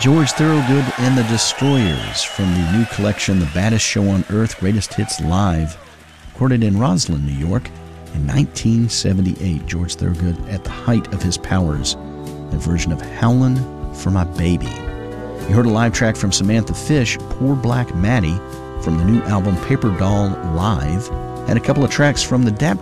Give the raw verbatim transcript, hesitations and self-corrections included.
George Thorogood and the Destroyers from the new collection The Baddest Show on Earth, Greatest Hits Live, recorded in Roslyn, New York in nineteen seventy-eight. George Thorogood at the height of his powers, a version of Howlin' for My Baby. You heard a live track from Samantha Fish, Poor Black Maddie, from the new album Paper Doll Live, and a couple of tracks from the Dap